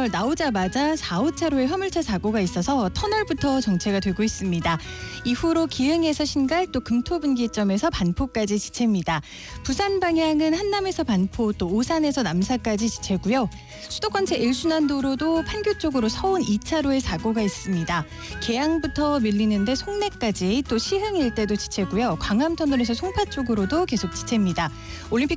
터널 나오자마자 4, 5차로에 화물차 사고가 있어서 터널부터 정체가 되고 있습니다. 이후로 기흥에서 신갈 또 금토분기점에서 반포까지 지체입니다. 부산 방향은 한남에서 반포 또 오산에서 남사까지 지체고요. 수도권 제1순환도로도 판교 쪽으로 서운 2차로에 사고가 있습니다. 계양부터 밀리는데 송내까지 또 시흥 일대도 지체고요. 광암터널에서 송파 쪽으로도 계속 지체입니다. 올림픽